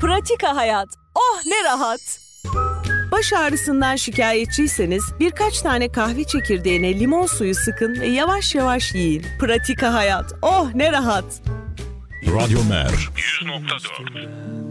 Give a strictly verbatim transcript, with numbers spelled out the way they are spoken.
Pratika Hayat. Oh ne rahat. Baş ağrısından şikayetçiyseniz birkaç tane kahve çekirdeğine limon suyu sıkın ve yavaş yavaş yiyin. Pratika Hayat. Oh ne rahat. Radyo Mer yüz nokta dört